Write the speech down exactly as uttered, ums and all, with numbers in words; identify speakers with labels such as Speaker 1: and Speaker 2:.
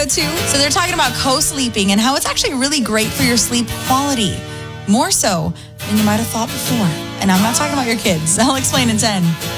Speaker 1: yoga too. So they're talking about co-sleeping and how it's actually really great for your sleep quality. More so than you might have thought before. And I'm not talking about your kids. I'll explain in ten.